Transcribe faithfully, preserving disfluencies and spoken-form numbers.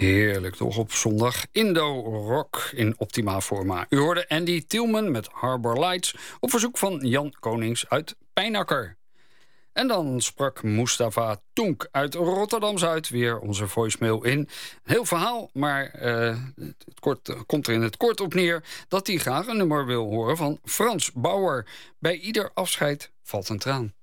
Heerlijk, toch op zondag. Indo-rock in optima forma. U hoorde Andy Tielman met Harbor Lights op verzoek van Jan Konings uit Pijnakker. En dan sprak Mustafa Toenk uit Rotterdam-Zuid weer onze voicemail in. Heel verhaal, maar uh, het kort, komt er in het kort op neer dat hij graag een nummer wil horen van Frans Bauer. Bij ieder afscheid valt een traan.